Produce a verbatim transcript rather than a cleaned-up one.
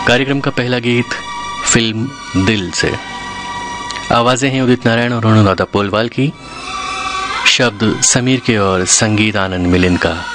कार्यक्रम का पहला गीत फिल्म दिल से। आवाजें हैं उदित नारायण और अनुराधा पोलवाल की, शब्द समीर के और संगीत आनंद मिलिन का।